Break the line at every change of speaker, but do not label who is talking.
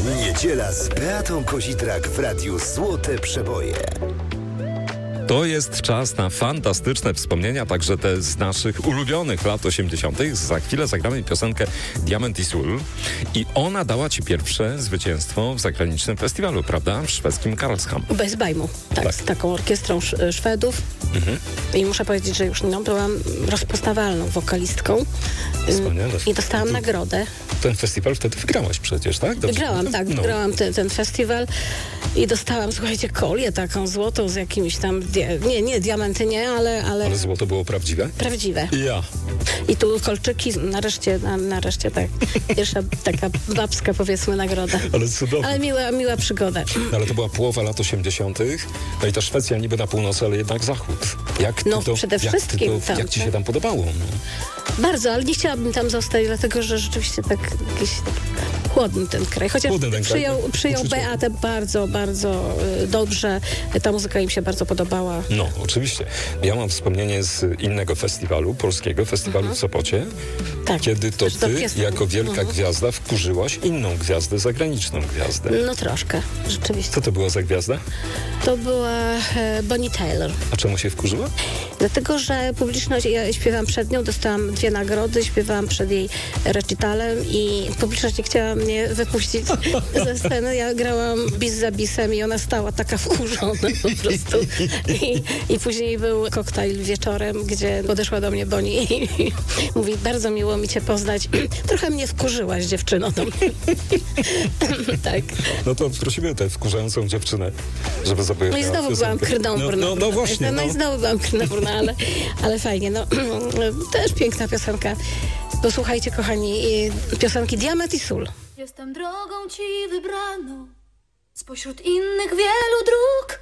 Niedziela z Beatą Kozidrak w Radiu Złote Przeboje.
To jest czas na fantastyczne wspomnienia, także te z naszych ulubionych lat 80. Za chwilę zagramy piosenkę Diament i Sól i ona dała ci pierwsze zwycięstwo w zagranicznym festiwalu, prawda? W szwedzkim Karlshamn.
Bez bajmu, tak, z taką orkiestrą Szwedów. I muszę powiedzieć, że już byłam rozpoznawalną wokalistką.
Wspaniale.
I dostałam nagrodę.
Ten festiwal wtedy wygrałaś przecież, tak? Dobrze
Wygrałam, tak, wygrałam ten festiwal i dostałam, słuchajcie, kolię taką złotą z jakimiś tam, nie, diamenty nie, ale
złoto było prawdziwe?
Prawdziwe.
Ja.
I tu kolczyki, nareszcie tak, pierwsza taka babska, powiedzmy, nagroda.
Ale cudownie.
Ale miła przygoda.
Ale to była połowa lat 80. No i ta Szwecja niby na północy, ale jednak zachód.
Przede wszystkim tam,
jak ci się tam podobało? No?
Bardzo, ale nie chciałabym tam zostać, dlatego że rzeczywiście tak jakiś chłodny ten kraj. Chociaż przyjął Beatę bardzo, bardzo dobrze. Ta muzyka im się bardzo podobała.
No, oczywiście. Ja mam wspomnienie z innego festiwalu, polskiego festiwalu w Sopocie, kiedy to ty, jako wielka gwiazda, wkurzyłaś inną gwiazdę, zagraniczną gwiazdę.
No troszkę, rzeczywiście.
Co to była za gwiazda?
To była Bonnie Tyler.
A czemu się wkurzyła?
Dlatego, że publiczność, ja śpiewałam przed nią, dostałam 2 nagrody, śpiewałam przed jej recitalem i publiczność nie chciała mnie wypuścić ze sceny. Ja grałam bis za bisem i ona stała taka wkurzona po prostu. I później był koktajl wieczorem, gdzie podeszła do mnie Bonnie i mówi, bardzo miło mi cię poznać. Trochę mnie wkurzyłaś, dziewczyno. Tak.
No to prosimy tę wkurzającą dziewczynę, żeby zapowiedziała.
No i znowu byłam krnąbrna.
No właśnie.
No i znowu byłam krnąbrna, ale fajnie. No, też piękna piosenka. Posłuchajcie, kochani, piosenki Diament i Sól.
Jestem drogą ci wybraną spośród innych wielu dróg.